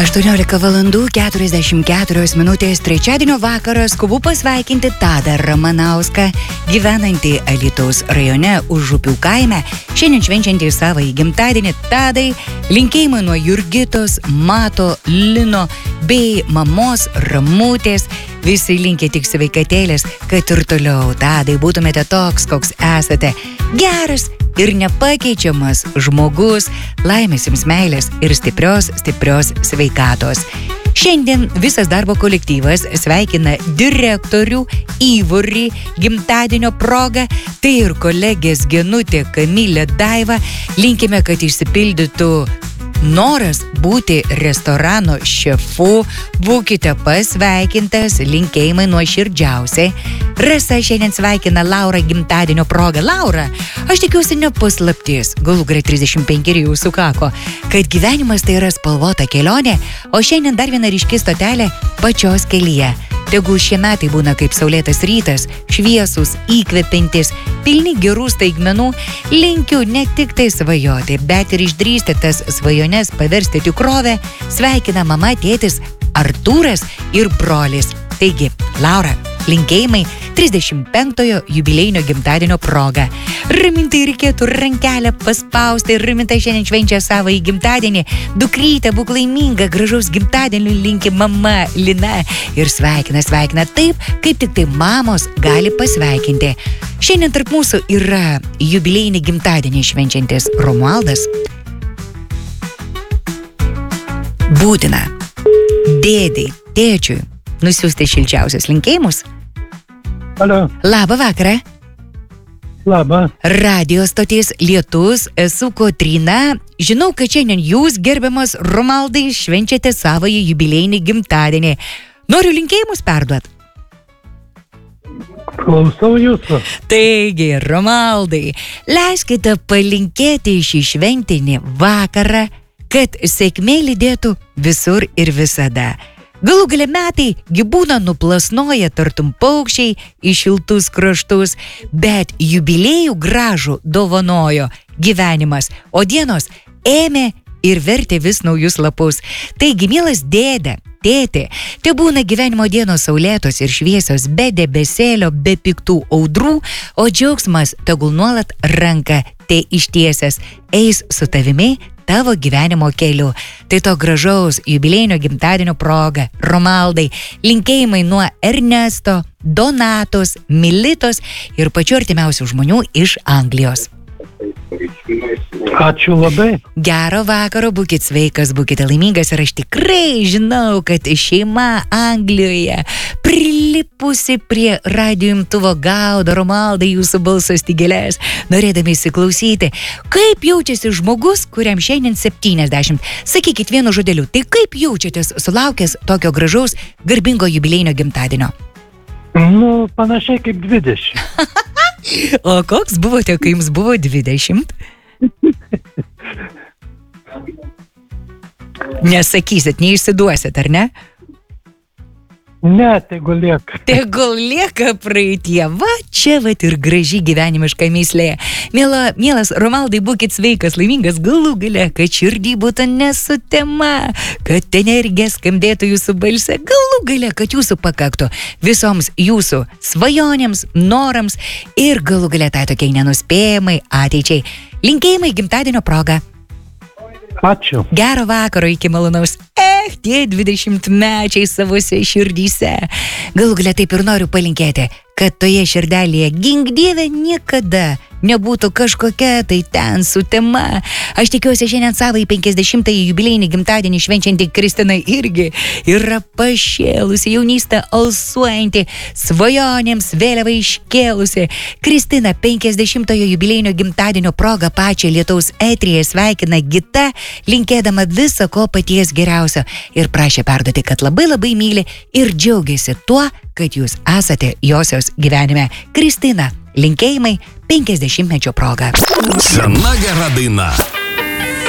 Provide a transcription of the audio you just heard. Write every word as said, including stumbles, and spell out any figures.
aštuoniolika valandų keturiasdešimt keturios minutės trečiadienio vakarą skubu pasveikinti Tadą Ramanauską, gyvenantį Alytaus rajone Užupių kaime, šiandien švenčiantį savąjį gimtadienį. Tadai, linkėjimai nuo Jurgitos, Mato, Lino bei mamos Ramutės. Visi linkia tik sveikatėlės, kad ir toliau, Tadai, būtumėte toks, koks esate. Geras ir nepakeičiamas žmogus, laimės jums, meilės ir stiprios, stiprios sveikatos. Šiandien visas darbo kolektyvas sveikina direktorių Ivorį gimtadienio proga, tai ir kolegės Genutė, Kamilė, Daiva. Linkime, kad išsipildytų noras būti restorano šefu. Būkite pasveikintas, linkėjimai nuoširdžiausiai. Rasa šiandien sveikina Laura gimtadienio proga. Laura, aš tikiuosi ne paslaptis, galų gale trisdešimt penkeri jau sukako, kad gyvenimas tai yra spalvota kelionė, o šiandien dar viena ryški stotelė pačios kelyje. Tegul šie metai būna kaip saulėtas rytas, šviesus, įkvepiantis, pilni gerų staigmenų. Linkiu ne tik tai svajoti, bet ir išdrįsti tas svajones paversti tikrovę. Sveikina mama, tėtis, Artūras ir brolis. Taigi, Laura, linkėjimai trisdešimt penktojo jubiliejinio gimtadienio proga. Ramintai reikėtų rankelę paspausti. Ramintai šiandien švenčia savąjį gimtadienį. Dukrytė, būk laiminga, gražaus gimtadienio linki mama Lina. Ir sveikina, sveikina taip, kaip tik tai mamos gali pasveikinti. Šiandien tarp mūsų yra jubiliejinį gimtadienį švenčiantis Romualdas. Būtina dėdei, tėčiui nusiųsti šilčiausius linkėjimus. Alio. Labą vakarą. Labą. Radio stoties Lietus, esu Kotryna. Žinau, kad šiandien jūs, gerbiamas Romaldai, švenčiate savąjį jubiliejinį gimtadienį. Noriu linkėjimus perduot. Klausau jūsų. Taigi, Romaldai, leiskite palinkėti šį šventinį vakarą, kad sėkmė lydėtų visur ir visada. Galų gale metai gi būna nuplasnoja tartum paukščiai į šiltus kraštus, bet jubiliejų gražų dovanojo gyvenimas, o dienos ėmė ir vertė vis naujus lapus. Taigi, mielas dėde, tėtė, te būna gyvenimo dienos saulėtos ir šviesios, be debesėlio, be piktų audrų, o džiaugsmas tegul nuolat ranką te ištiesęs eis su tavimi tavo gyvenimo keliu. Tai to gražaus jubiliejinio gimtadienio proga, Romaldai, linkėjimai nuo Ernesto, Donatos, Militos ir pačių artimiausių žmonių iš Anglijos. Ačiū labai. Gero vakaro, būkit sveikas, būkite laimingas ir aš tikrai žinau, kad šeima Anglijoje prilipusi prie radijo imtuvo gaudo, Romaldai, jūsų balso stygeles, norėdami įsiklausyti. Kaip jaučiasi žmogus, kuriam šiandien septyniasdešimt? Sakykit vienu žodeliu, tai kaip jaučiatės sulaukęs tokio gražaus, garbingo jubiliejinio gimtadienio? Nu, panašiai kaip dvidešimt. O koks buvote, kai jums buvo dvidešimt? Nesakysit, neišsiduosit, ar ne? Ne, tegul lieka. Tegul lieka praeitie. Va, čia vat ir graži gyvenimiška myslė. Miela, mielas Romaldai, būkit sveikas, laimingas, galų gale, kad širdį būtų nesutema, kad energija skambėtų jūsų balse, galų gale, kad jūsų pakaktų visoms jūsų svajonėms, norams ir galų gale tai tokiai nenuspėjamai ateičiai. Linkėjimai gimtadienio proga. Ačiū. Gero vakaro, iki malonaus. Eh, tie dvidešimtmečiai savose širdyse. Galų gale taip ir noriu palinkėti, kad toje širdelėje gink Dieve niekada nebūtų kažkokia tai ten sutema. Aš tikiuosi šiandien savąjį penkiasdešimtąjį jubiliejinį gimtadienį švenčianti Kristina irgi yra pašėlusi, jaunystę alsuojanti, svajonėms vėliavą iškėlusi. Kristina penkiasdešimtojo jubiliejinio gimtadienio proga pačią Lietaus eteryje sveikina Gita, linkėdama viso ko paties geriausio ir prašė perduoti, kad labai labai myli ir džiaugiasi tuo, kad jūs esate josios gyvenime. Kristina, linkėjimai penkiasdešimtmečio proga. Sena gera daina.